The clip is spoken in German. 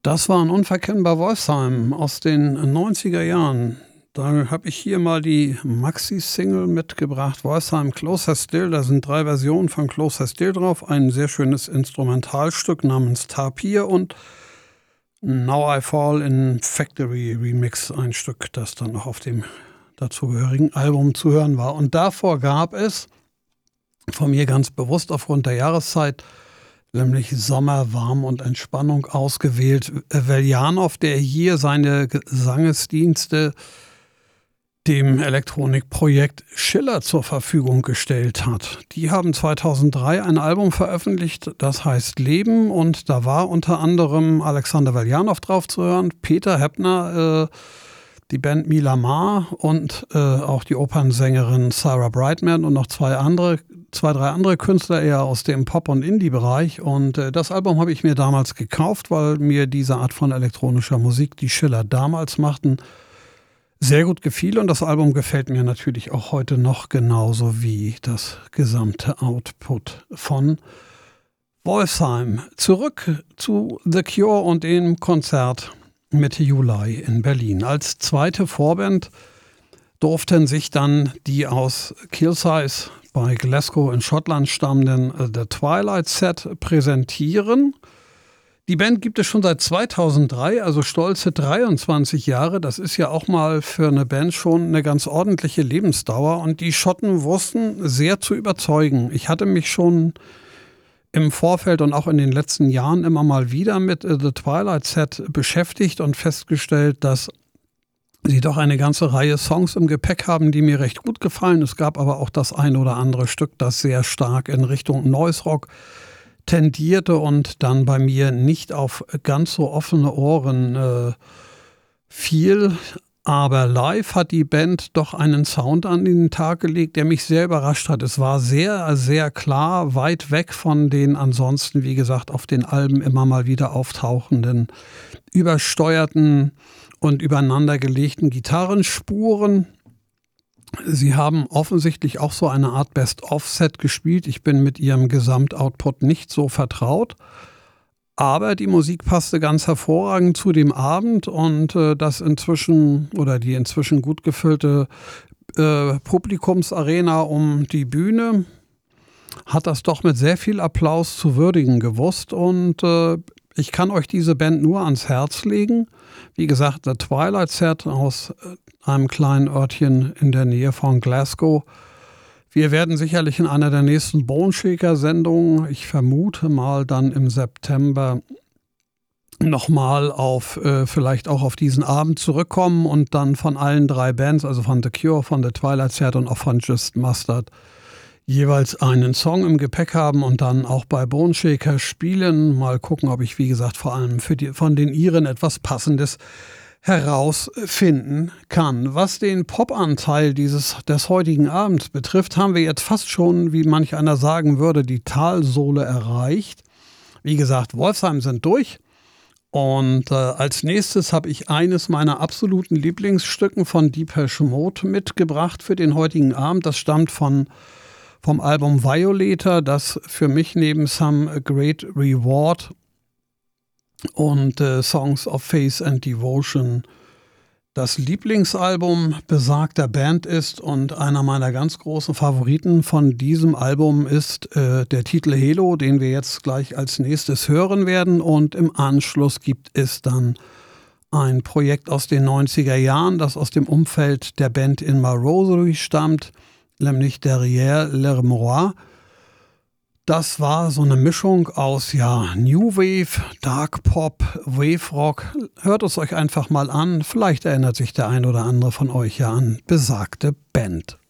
Das war ein unverkennbar Wolfsheim aus den 90er Jahren. Da habe ich hier mal die Maxi-Single mitgebracht, Wolfsheim Closer Still. Da sind 3 Versionen von Closer Still drauf. Ein sehr schönes Instrumentalstück namens Tapir und Now I Fall in Factory Remix, ein Stück, das dann noch auf dem dazugehörigen Album zu hören war. Und davor gab es von mir ganz bewusst aufgrund der Jahreszeit, nämlich Sommer, Warm und Entspannung ausgewählt, Veljanov, der hier seine Gesangesdienste dem Elektronikprojekt Schiller zur Verfügung gestellt hat. Die haben 2003 ein Album veröffentlicht, das heißt Leben, und da war unter anderem Alexander Veljanov drauf zu hören, Peter Heppner, die Band Mila Ma und auch die Opernsängerin Sarah Brightman und noch zwei, drei andere Künstler eher aus dem Pop- und Indie-Bereich. Und das Album habe ich mir damals gekauft, weil mir diese Art von elektronischer Musik, die Schiller damals machten, sehr gut gefiel. Und das Album gefällt mir natürlich auch heute noch genauso wie das gesamte Output von Wolfsheim. Zurück zu The Cure und dem Konzert Mitte Juli in Berlin. Als zweite Vorband durften sich dann die aus Kilsyth bei Glasgow in Schottland stammenden The Twilight Set präsentieren. Die Band gibt es schon seit 2003, also stolze 23 Jahre. Das ist ja auch mal für eine Band schon eine ganz ordentliche Lebensdauer. Und die Schotten wussten sehr zu überzeugen. Ich hatte mich schon im Vorfeld und auch in den letzten Jahren immer mal wieder mit The Twilight Set beschäftigt und festgestellt, dass sie doch eine ganze Reihe Songs im Gepäck haben, die mir recht gut gefallen. Es gab aber auch das ein oder andere Stück, das sehr stark in Richtung Noise Rock tendierte und dann bei mir nicht auf ganz so offene Ohren fiel. Aber live hat die Band doch einen Sound an den Tag gelegt, der mich sehr überrascht hat. Es war sehr, sehr klar, weit weg von den ansonsten, wie gesagt, auf den Alben immer mal wieder auftauchenden, übersteuerten und übereinandergelegten Gitarrenspuren. Sie haben offensichtlich auch so eine Art Best-of-Set gespielt. Ich bin mit ihrem Gesamtoutput nicht so vertraut. Aber die Musik passte ganz hervorragend zu dem Abend und die inzwischen gut gefüllte Publikumsarena um die Bühne hat das doch mit sehr viel Applaus zu würdigen gewusst. Und ich kann euch diese Band nur ans Herz legen. Wie gesagt, The Twilight Set aus einem kleinen Örtchen in der Nähe von Glasgow. Wir werden sicherlich in einer der nächsten Bone Shaker-Sendungen, ich vermute mal dann im September, nochmal vielleicht auch auf diesen Abend zurückkommen und dann von allen 3 Bands, also von The Cure, von The Twilight Set und auch von Just Mustard, jeweils einen Song im Gepäck haben und dann auch bei Bone Shaker spielen. Mal gucken, ob ich, wie gesagt, vor allem von den Iren etwas Passendes herausfinden kann. Was den Pop-Anteil des heutigen Abends betrifft, haben wir jetzt fast schon, wie manch einer sagen würde, die Talsohle erreicht. Wie gesagt, Wolfsheim sind durch. Und als nächstes habe ich eines meiner absoluten Lieblingsstücken von Depeche Mode mitgebracht für den heutigen Abend. Das stammt vom Album Violator, das für mich neben Some Great Reward und Songs of Faith and Devotion das Lieblingsalbum besagter Band ist. Und einer meiner ganz großen Favoriten von diesem Album ist der Titel Halo, den wir jetzt gleich als nächstes hören werden. Und im Anschluss gibt es dann ein Projekt aus den 90er Jahren, das aus dem Umfeld der Band In My Rosary stammt, nämlich Derrière l'Armoire. Das war so eine Mischung aus New Wave, Dark Pop, Wave Rock. Hört es euch einfach mal an. Vielleicht erinnert sich der ein oder andere von euch ja an besagte Band.